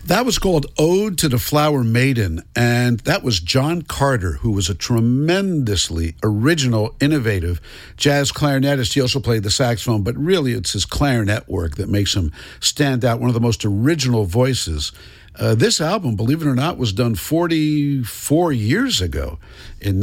That was called Ode to the Flower Maiden, and that was John Carter, who was a tremendously original, innovative jazz clarinetist. He also played the saxophone, but really it's his clarinet work that makes him stand out, one of the most original voices. This album, believe it or not, was done 44 years ago, in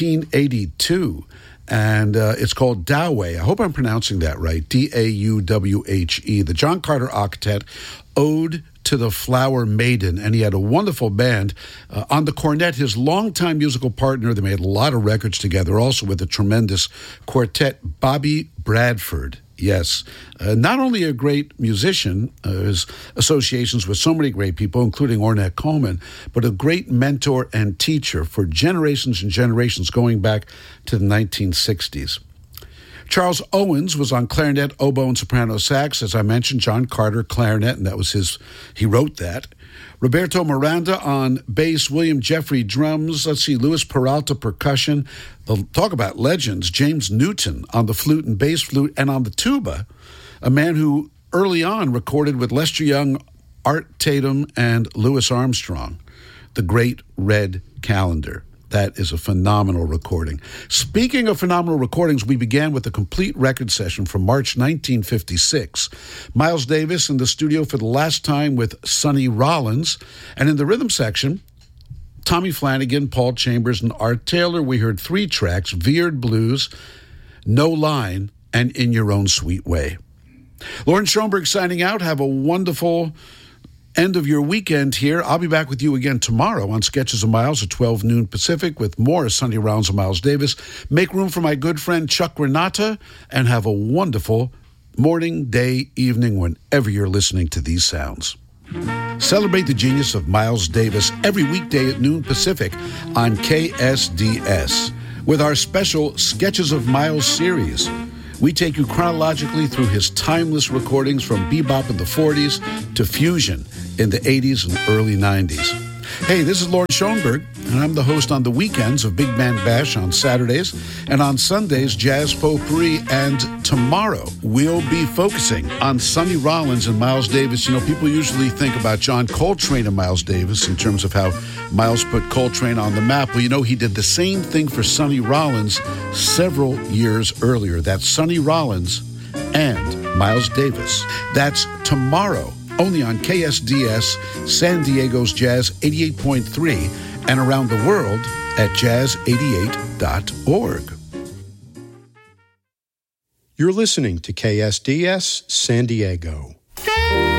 1982. And it's called Dawhe. I hope I'm pronouncing that right. D-A-U-W-H-E. The John Carter Octet, Ode to the Flower Maiden. And he had a wonderful band. On the cornet, his longtime musical partner, they made a lot of records together, also with a tremendous quartet, Bobby Bradford. Yes, not only a great musician, his associations with so many great people, including Ornette Coleman, but a great mentor and teacher for generations and generations going back to the 1960s. Charles Owens was on clarinet, oboe, and soprano sax. As I mentioned, John Carter, clarinet, and that was he wrote that. Roberto Miranda on bass, William Jeffrey drums. Let's see, Luis Peralta percussion. Talk about legends. James Newton on the flute and bass flute, and on the tuba, a man who early on recorded with Lester Young, Art Tatum, and Louis Armstrong, The Great Red Calendar. That is a phenomenal recording. Speaking of phenomenal recordings, we began with a complete record session from March 1956. Miles Davis in the studio for the last time with Sonny Rollins. And in the rhythm section, Tommy Flanagan, Paul Chambers, and Art Taylor. We heard 3 tracks, Veered Blues, No Line, and In Your Own Sweet Way. Lauren Schoenberg signing out. Have a wonderful end of your weekend here. I'll be back with you again tomorrow on Sketches of Miles at 12 noon Pacific with more Sonny Rollins and Miles Davis. Make room for my good friend Chuck Renata, and have a wonderful morning, day, evening, whenever you're listening to these sounds. Celebrate the genius of Miles Davis every weekday at noon Pacific on KSDS with our special Sketches of Miles series. We take you chronologically through his timeless recordings from bebop in the 40s to fusion in the 80s and early 90s. Hey, this is Lauren Schoenberg, and I'm the host on the weekends of Big Band Bash on Saturdays, and on Sundays, Jazz Potpourri. And tomorrow, we'll be focusing on Sonny Rollins and Miles Davis. You know, people usually think about John Coltrane and Miles Davis in terms of how Miles put Coltrane on the map. Well, you know, he did the same thing for Sonny Rollins several years earlier. That's Sonny Rollins and Miles Davis. That's tomorrow, only on KSDS, San Diego's Jazz 88.3, and around the world at jazz88.org. You're listening to KSDS San Diego.